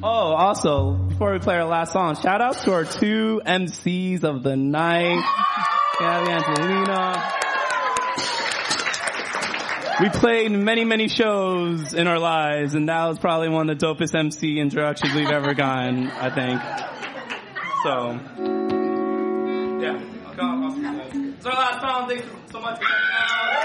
Oh, also, before we play our last song, shout out to our 2 MCs of the night, Gabby Angelina. We played many shows in our lives, and that was probably one of the dopest MC introductions we've ever gotten, I think. So, yeah. It's our last song. Thanks so much for coming out.